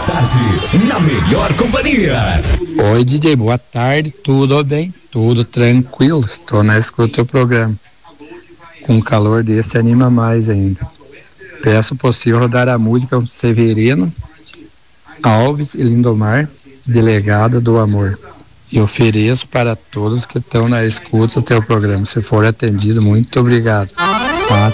tarde, na melhor companhia. Oi, DJ, boa tarde, tudo bem? Tudo tranquilo, estou na escuta do programa. Com calor desse anima mais ainda. Peço possível rodar a música Severino, Alves e Lindomar, Delegado do Amor. E ofereço para todos que estão na escuta do teu programa. Se for atendido, muito obrigado.